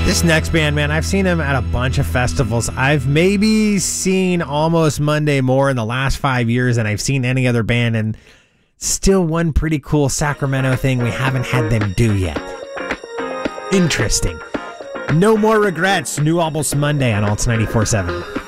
This next band, man, I've seen them at a bunch of festivals. I've maybe seen Almost Monday more in the last 5 years than I've seen any other band, and still one pretty cool Sacramento thing we haven't had them do yet. Interesting. No More Regrets, new Almost Monday on Alts 94.7.